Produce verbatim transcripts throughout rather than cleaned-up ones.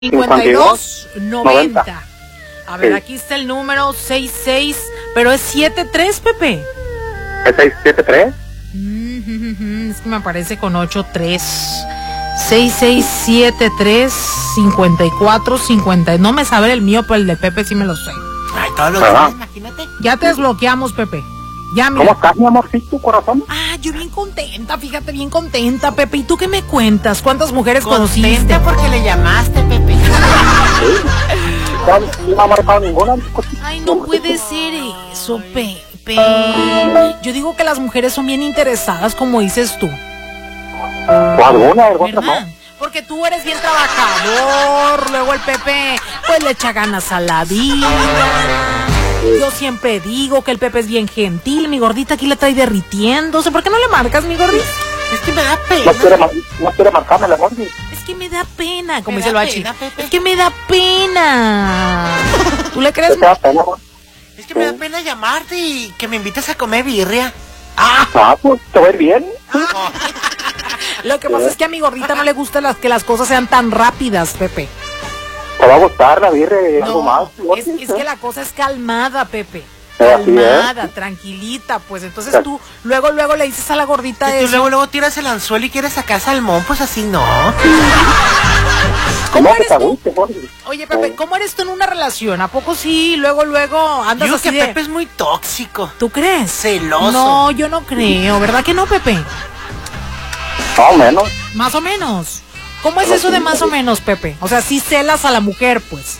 cincuenta y dos noventa. A ver, sí. Aquí está el número sesenta y seis, pero es setenta y tres, Pepe. ¿Es seiscientos setenta y tres? Mm, es que me aparece con ochenta y tres. sesenta y seis, setenta y tres, cincuenta y cuatro, cincuenta. No me sabe el mío, pero el de Pepe sí me lo sé. Ay, todos los días, imagínate. Ya te desbloqueamos, Pepe. Ya, mira. ¿Cómo estás, mi amorcito, corazón? Ah, yo bien contenta, fíjate, bien contenta, Pepe. ¿Y tú qué me cuentas? ¿Cuántas mujeres conociste? Contenta porque le llamaste, Pepe. ¿No me ha marcado ninguna? Ay, no puede ser eso, Pepe. Yo digo que las mujeres son bien interesadas, como dices tú. ¿O alguna, alguna ¿Verdad? no? Porque tú eres bien trabajador, luego el Pepe pues le echa ganas a la vida. Yo siempre digo que el Pepe es bien gentil, mi gordita aquí la trae derritiéndose. ¿Por qué no le marcas, mi gordita? Es que me da pena. No quiere, no quiere marcarme la gordi. Es que me da pena, como Me dice el da bachi. pena, Pepe. Es que me da pena. ¿Tú le crees? ¿Qué te da pena, gordi? Es que me da pena llamarte y que me invites a comer birria. Ah, ah pues te va a ir bien. Lo que pasa es que a mi gordita no le gusta las, que las cosas sean tan rápidas, Pepe. Te va a gustar la birria y algo No, más. es, es que la cosa es calmada, Pepe. Así Calmada, tranquilita, pues entonces tú luego luego le dices a la gordita Si tú eso. luego, luego tiras el anzuelo y quieres sacar salmón, pues así no. ¿Cómo No, que eres te tú? guste, gordi. Oye, Pepe, ¿cómo eres tú en una relación? ¿A poco sí? Luego luego andas Digo así que de... Pepe es muy tóxico. ¿Tú crees? Celoso. No, yo no creo, ¿verdad que no, Pepe? Más o menos. Más o menos. ¿Cómo es eso de más o menos, Pepe? O sea, sí celas a la mujer, pues.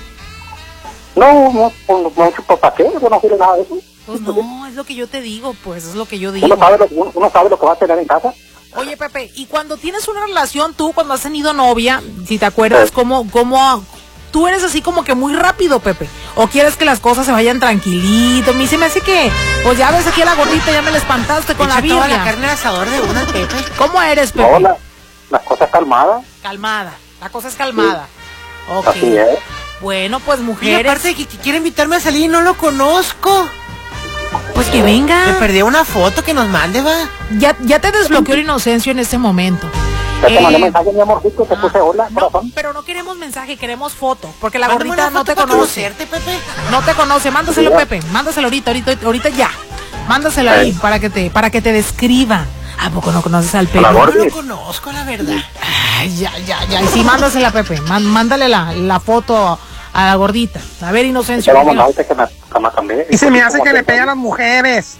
No, no, no, no, no ¿para qué? Yo no quiero nada de eso. Pues no, es lo que yo te digo, pues, es lo que yo digo. Uno sabe, lo, uno, uno sabe lo que va a tener en casa. Oye, Pepe, y cuando tienes una relación, tú, cuando has tenido novia, si te acuerdas, Sí. cómo, cómo, tú eres así como que muy rápido, Pepe, o quieres que las cosas se vayan tranquilito. A mí se me hace que, pues ya ves aquí a la gordita, ya me la espantaste con Echa la toda la Biblia. carne al asador de una, Pepe. ¿Cómo eres, Pepe? No, la, las cosas calmadas. Calmada, la cosa es calmada. Ok. Así es. Bueno, pues Y mujeres, aparte de que, que quiere invitarme a salir y no lo conozco. pues que Me venga. perdí una foto que nos mande, va. Ya, ya te desbloqueó la inocencia en este momento. Ya te Eh, mandé mensaje, mi amorcito, te puse hola, No, corazón. pero no queremos mensaje, queremos foto, porque la Mándame gordita una no foto te para conoce. conocerte, Pepe. No te conoce, mándaselo, Sí, ya. Pepe, mándaselo ahorita, ahorita, ahorita ya. Mándaselo ahí Sí. para que te, para que te describa. ¿A poco no conoces al Pepe? Hola, No gordi. lo conozco, la verdad. Ay, ya, ya, ya. Y sí, mándasela, Pepe. Má- mándale la, la foto a la gordita. A ver, Te Inocencio. vamos a ¿por qué no? mandarte que me, que me cambié. Y se me hace que le pega a las mujeres.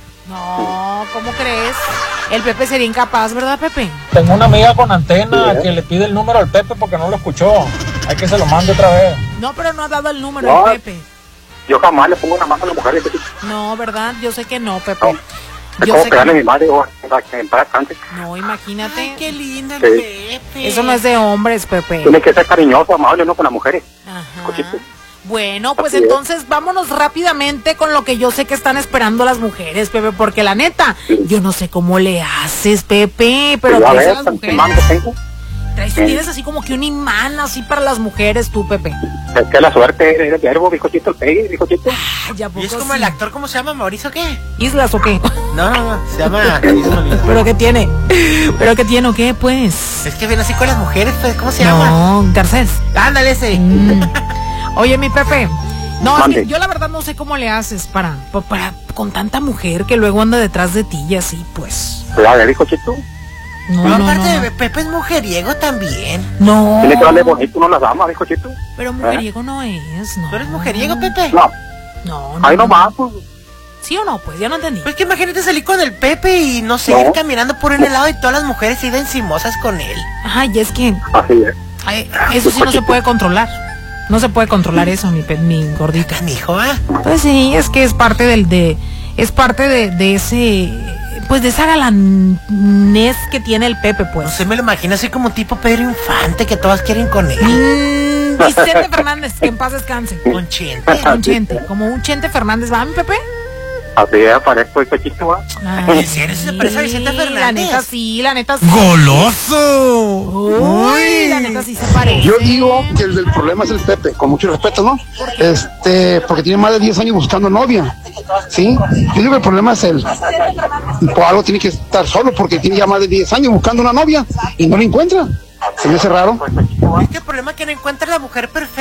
No, ¿cómo crees? El Pepe sería incapaz, ¿verdad, Pepe? Tengo una amiga con antena Sí, ¿eh? que le pide el número al Pepe porque no lo escuchó. Hay que se lo mande otra vez. No, pero no ha dado el número No. al Pepe. Yo jamás le pongo una mano a la mujer. y No, ¿verdad? Yo sé que no, Pepe. No. Es Yo como sé pegarle a que mi madre o para que en paz descanse. no, imagínate. Ay, qué lindo el Sí. Pepe. Eso no es de hombres, Pepe. Tiene que ser cariñoso, amable, no con las mujeres. Ajá. Cochito. Bueno, pues Así es. entonces vámonos rápidamente con lo que yo sé que están esperando las mujeres, Pepe, porque la neta, yo no sé cómo le haces, Pepe, pero Y a traes a ver, las tan mujeres. imán que tengo. Traes, Sí. tienes así como que un imán así para las mujeres, tú, Pepe. Es que la suerte es el verbo, bizcochito, el pegue, bizcochito. Ay, ya ¿Y poco es como sí. el actor, cómo se llama? ¿Mauricio qué? ¿Islas o qué? No, no, no, se llama... Es ¿Pero qué tiene? ¿Pero qué tiene o qué, pues? que viene así con las mujeres, pues, ¿cómo se llama? No, Garcés. Ándale ese. Mm. Oye, mi Pepe. No, es que Mande. yo la verdad no sé cómo le haces para, pa- para, con tanta mujer que luego anda detrás de ti y así, pues. Cuidado, ¿eh, bizcochito? No, No, no, aparte, no. de Pepe es mujeriego también. No. Tiene que darle bonito, no las damas, bizcochito. Pero mujeriego no es, no. ¿Tú eres mujeriego, Pepe? No, No, no. ahí no. nomás, pues. ¿Sí o no? Pues ya no entendí. Pues que imagínate salir con el Pepe y no sé, No. ir caminando por un helado y todas las mujeres ir encimosas con él. Ay, es que Así es. ay, eso sí no se puede controlar. No se puede controlar eso, mi, pe- mi gordita. Mi hijo, ¿ah? Pues sí, es que es parte del de... Es parte de, de ese... Pues de esa galanés que tiene el Pepe, No pues. sé, me lo imagino así como tipo Pedro Infante, que todas quieren con él. Mm, Vicente Fernández, que en paz descanse. Con Chente. Un Chente, como un Chente Fernández, ¿va, mi Pepe? Así es, parezco bizcochito, ¿va? Ay, ¿En serio se parece a Vicente sí, Fernández? La neta sí, la neta sí. ¡Goloso! Uy, la neta sí se parece. Yo digo que el del problema es el Pepe, con mucho respeto, ¿no? Este, porque tiene más de diez años buscando novia, ¿sí? Yo digo que el problema es él. Por algo tiene que estar solo, porque tiene ya más de diez años buscando una novia y no la encuentra. Se me hace raro. Es que el problema es que no encuentra la mujer perfecta.